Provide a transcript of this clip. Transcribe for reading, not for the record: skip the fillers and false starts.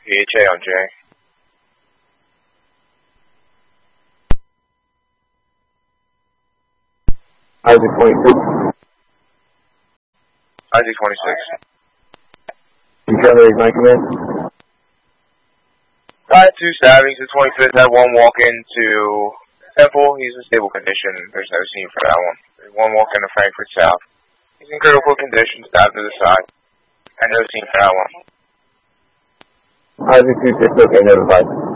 PHA on J. Isaac 26. Isaac 26. You trying to raise my command? I had 2 stabbings. The 25th had 1 walk into Temple. He's in stable condition. There's no scene for that one. There's 1 walk into Frankfurt South. He's in critical condition, stabbed to the side. And no scene for that one. Isaac 26, okay, notified.